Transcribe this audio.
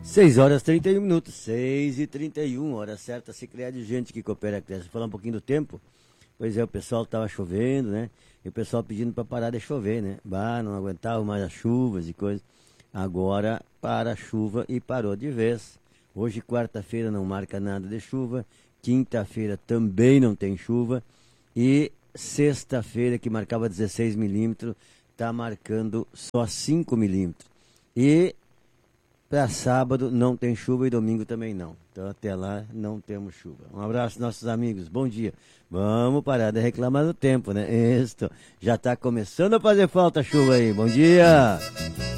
6h31, 6h31, hora certa, se criar de gente que coopera a criança. Falar um pouquinho do tempo, pois é, o pessoal tava chovendo, né? E o pessoal pedindo para parar de chover, né? Bah, não aguentava mais as chuvas e coisas. Agora para a chuva e parou de vez. Hoje, quarta-feira, não marca nada de chuva. Quinta-feira também não tem chuva. E sexta-feira, que marcava 16 milímetros, está marcando só 5 milímetros. E para sábado não tem chuva e domingo também não. Então até lá não temos chuva. Um abraço, nossos amigos. Bom dia. Vamos parar de reclamar do tempo, né? Isso. Já está começando a fazer falta a chuva aí. Bom dia.